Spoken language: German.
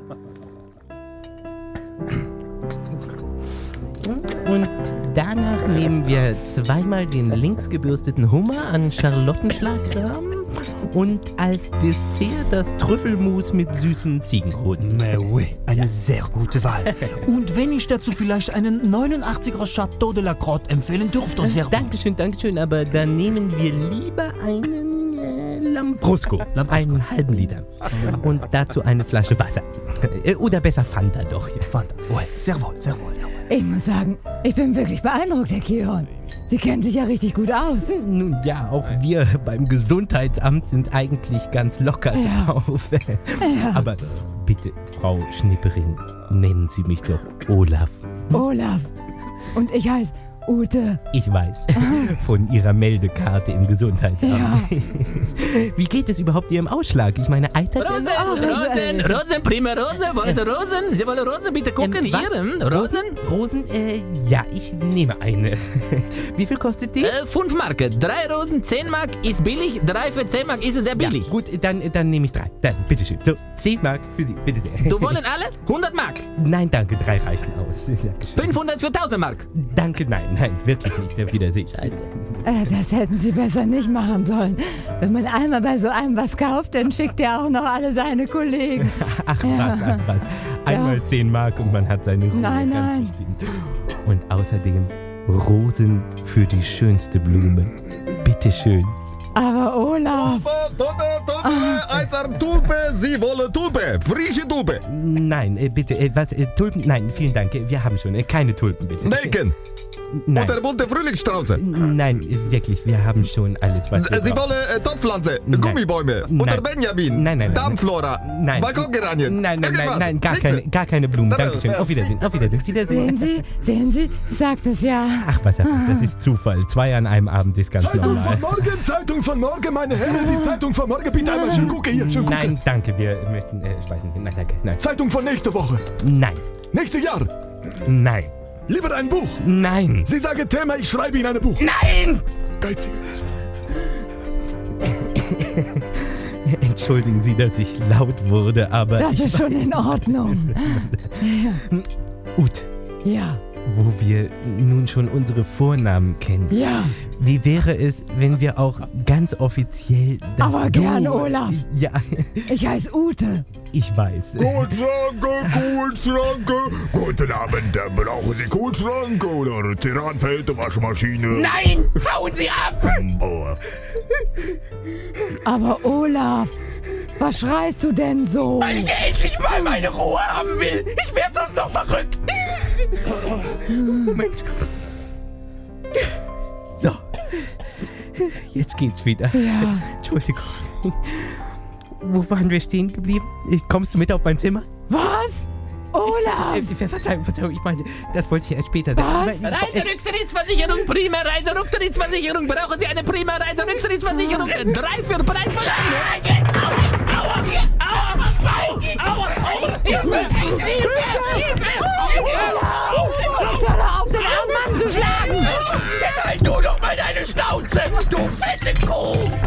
Und danach nehmen wir zweimal den links gebürsteten Hummer an Charlottenschlagrahmen und als Dessert das Trüffelmus mit süßen Ziegenhoden. Mais oui, eine sehr gute Wahl. Und wenn ich dazu vielleicht einen 89er Chateau de la Grotte empfehlen dürfte, sehr gut. Dankeschön, aber dann nehmen wir lieber einen Lambrusco, einen halben Liter. Und dazu eine Flasche Wasser. Oder besser Fanta doch. Fanta, sehr wohl, sehr wohl. Ja. Ich muss sagen, ich bin wirklich beeindruckt, Herr Kihorn. Sie kennen sich ja richtig gut aus. Nun ja, auch wir beim Gesundheitsamt sind eigentlich ganz locker drauf. Ja. Aber bitte, Frau Schnipperin, nennen Sie mich doch Olaf. Olaf. Und ich heiße Ute. Ich weiß, von Ihrer Meldekarte im Gesundheitsamt. Ja. Wie geht es überhaupt Ihrem Ausschlag? Ich meine, eitert Rosen, prima Rose, wollen Sie Rosen? Sie wollen Rosen, bitte gucken, was? hier, Rosen? Rosen? Ja, ich nehme eine. Wie viel kostet die? 5 Mark, 3 Rosen, 10 Mark ist billig, 3 für 10 Mark ist sehr billig. Ja, gut, dann nehme ich 3. Dann, bitteschön. So, 10 Mark für Sie, bitte sehr. Du wollen alle? 100 Mark. Nein, danke, 3 reichen aus. Dankeschön. 500 für 1000 Mark. Danke, nein, wirklich nicht. Auf Wiedersehen. Scheiße. Das hätten Sie besser nicht machen sollen. Wenn man einmal bei so einem was kauft, dann schickt er auch noch alle seine Kollegen. Ach was. Einmal 10 Mark und man hat seine Ruhe. Nein. Ganz bestimmt. Und außerdem Rosen für die schönste Blume. Bitteschön. Aber Olaf. Tulpe, Sie wollen Tulpe, frische Tulpe. Nein, bitte, Tulpen? Nein, vielen Dank, wir haben schon, keine Tulpen, bitte. Nelken. Nein. Oder bunte Frühlingsstrauße. Nein, wirklich, wir haben schon alles, was wir Sie brauchen. wollen Topfpflanze, Nein. Gummibäume, Nein. oder Benjamin, Nein. Darmflora, Nein. Balkongeranien. Nein, Irgendwas. gar keine Blumen, Nein, Dankeschön. nein. Auf Wiedersehen. Sehen Sie, sagt es ja. Ach, was, das ist Zufall. 2 an einem Abend ist ganz normal. Zeitung von morgen, meine Herren, die Zeitung von morgen, bitte einmal schön gucken hier, schön gucken. Nein, danke, wir möchten speisen. Nein, danke, nein. Zeitung von nächste Woche, Nein, nächstes Jahr. nein, Lieber ein Buch. nein, Sie sagen Thema, ich schreibe Ihnen ein Buch. nein! Geizig. Entschuldigen Sie, dass ich laut wurde, aber Das ist schon in Ordnung. Ut, Ja, wo wir nun schon unsere Vornamen kennen. ja. Wie wäre es, wenn wir auch ganz offiziell das Aber Du- gern, Olaf. Ja, Ich heiße Ute. ich weiß. Kühlschrank. Guten Abend, brauchen Sie Kühlschrank oder Terranfeld, Waschmaschine? Nein! Hauen Sie ab! Aber Olaf, was schreist du denn so? Weil ich endlich mal meine Ruhe haben will! Ich werde sonst noch verrückt! Moment. So. Jetzt geht's wieder. Ja. Entschuldigung. Wo waren wir stehen geblieben? Kommst du mit auf mein Zimmer? Was? Olaf! Verzeihung, ich meine, das wollte ich erst später sagen. Was? Reiserücktrittsversicherung, prima Reiserücktrittsversicherung. Brauchen Sie eine prima Reiserücktrittsversicherung? 3 für Preis von 1. Jetzt! Aua! Hilfe! Hör doch auf, den armen Mann zu schlagen! Jetzt halt du doch mal deine Schnauze, du fette Kuh!